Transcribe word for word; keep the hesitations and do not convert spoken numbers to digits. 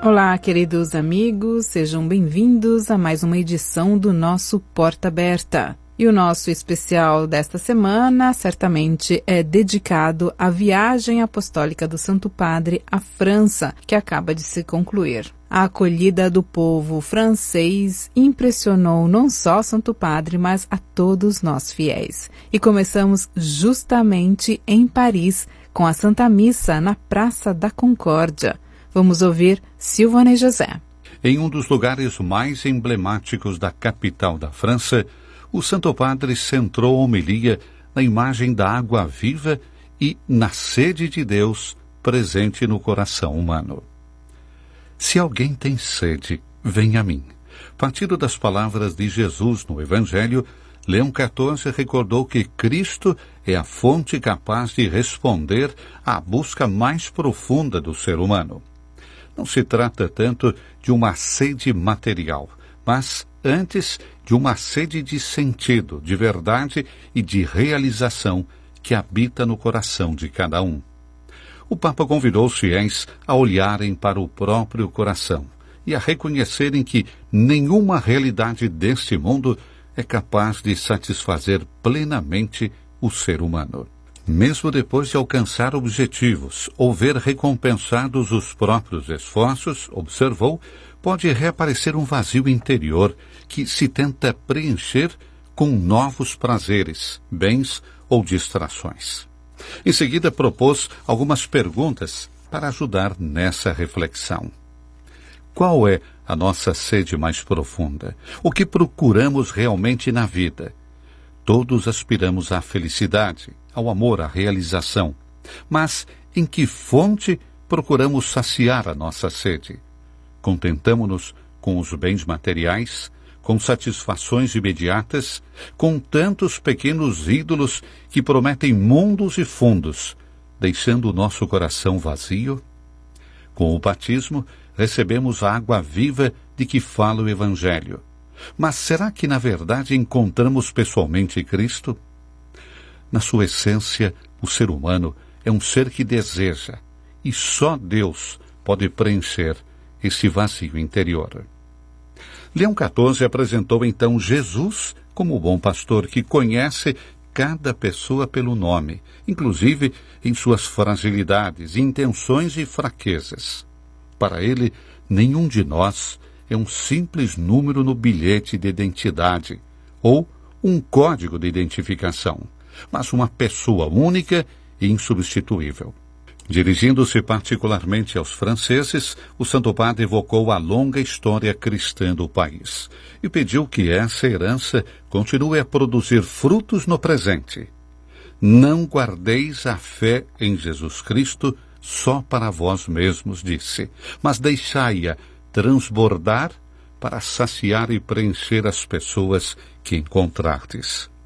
Olá, queridos amigos, sejam bem-vindos a mais uma edição do nosso Porta Aberta. E o nosso especial desta semana certamente é dedicado à viagem apostólica do Santo Padre à França, que acaba de se concluir. A acolhida do povo francês impressionou não só Santo Padre, mas a todos nós fiéis. E começamos justamente em Paris, com a Santa Missa na Praça da Concórdia. Vamos ouvir Silvana e José. Em um dos lugares mais emblemáticos da capital da França, o Santo Padre centrou a homilia na imagem da água viva e na sede de Deus presente no coração humano. Se alguém tem sede, venha a mim. Partindo das palavras de Jesus no Evangelho, Leão quatorze recordou que Cristo é a fonte capaz de responder à busca mais profunda do ser humano. Não se trata tanto de uma sede material, mas, antes, de uma sede de sentido, de verdade e de realização que habita no coração de cada um. O Papa convidou os fiéis a olharem para o próprio coração e a reconhecerem que nenhuma realidade deste mundo é capaz de satisfazer plenamente o ser humano. Mesmo depois de alcançar objetivos ou ver recompensados os próprios esforços, observou, pode reaparecer um vazio interior que se tenta preencher com novos prazeres, bens ou distrações. Em seguida, propôs algumas perguntas para ajudar nessa reflexão. Qual é a nossa sede mais profunda? O que procuramos realmente na vida? Todos aspiramos à felicidade, ao amor, à realização. Mas em que fonte procuramos saciar a nossa sede? Contentamo-nos com os bens materiais, com satisfações imediatas, com tantos pequenos ídolos que prometem mundos e fundos, deixando o nosso coração vazio? Com o batismo, recebemos a água viva de que fala o Evangelho. Mas será que, na verdade, encontramos pessoalmente Cristo? Na sua essência, o ser humano é um ser que deseja, e só Deus pode preencher esse vazio interior. Leão quatorze apresentou então Jesus como o bom pastor que conhece cada pessoa pelo nome, inclusive em suas fragilidades, intenções e fraquezas. Para ele, nenhum de nós é um simples número no bilhete de identidade ou um código de identificação, mas uma pessoa única e insubstituível. Dirigindo-se particularmente aos franceses, o Santo Padre evocou a longa história cristã do país e pediu que essa herança continue a produzir frutos no presente. Não guardeis a fé em Jesus Cristo só para vós mesmos, disse, mas deixai-a transbordar para saciar e preencher as pessoas que encontrardes.